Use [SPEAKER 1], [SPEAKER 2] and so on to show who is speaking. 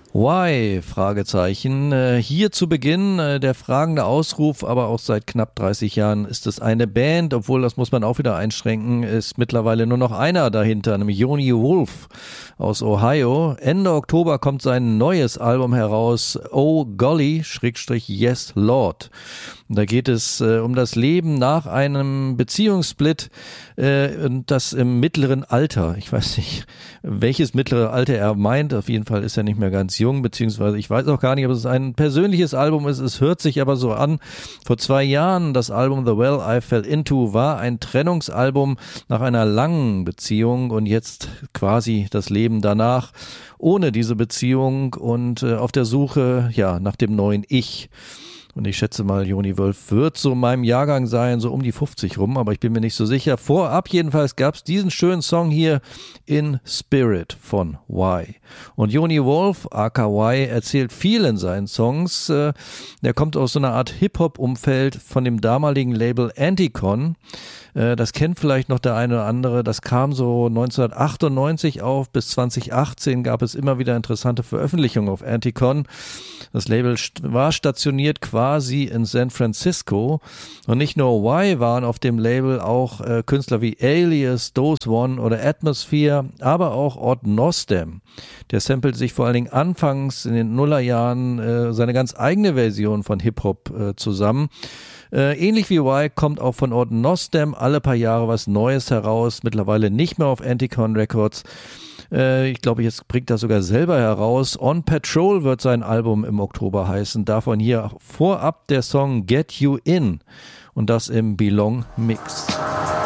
[SPEAKER 1] Why? Fragezeichen. Hier zu Beginn der fragende Ausruf, aber auch seit knapp 30 Jahren ist es eine Band, obwohl das muss man auch wieder einschränken, ist mittlerweile nur noch einer dahinter, nämlich Yoni Wolf aus Ohio. Ende Oktober kommt sein neues Album heraus, Oh Golly, /Yes Lord. Da geht es um das Leben nach einem Beziehungssplit, das im mittleren Alter. Ich weiß nicht, welches mittlere Alter er meint. Auf jeden Fall ist er nicht mehr ganz jung, beziehungsweise ich weiß auch gar nicht, ob es ein persönliches Album ist. Es hört sich aber so an. Vor 2 Jahren, das Album The Well I Fell Into war ein Trennungsalbum nach einer langen Beziehung und jetzt quasi das Leben danach ohne diese Beziehung und auf der Suche nach dem neuen Ich. Und ich schätze mal, Yoni Wolf wird so in meinem Jahrgang sein, so um die 50 rum, aber ich bin mir nicht so sicher. Vorab jedenfalls gab es diesen schönen Song hier in Spirit von Why. Und Yoni Wolf, aka Why, erzählt viel in seinen Songs. Der kommt aus so einer Art Hip-Hop-Umfeld von dem damaligen Label Anticon. Das kennt vielleicht noch der eine oder andere. Das kam so 1998 auf. Bis 2018 gab es immer wieder interessante Veröffentlichungen auf Anticon. Das Label war stationiert quasi in San Francisco. Und nicht nur Y waren auf dem Label auch Künstler wie Alias, Dose One oder Atmosphere, aber auch Odd Nosdam. Der samplet sich vor allen Dingen anfangs in den Nullerjahren seine ganz eigene Version von Hip-Hop zusammen. Ähnlich wie Y kommt auch von Odd Nosdam alle paar Jahre was Neues heraus, mittlerweile nicht mehr auf Anticon Records. Ich glaube, jetzt bringt er sogar selber heraus. On Patrol wird sein Album im Oktober heißen. Davon hier vorab der Song Get You In und das im Belong Mix.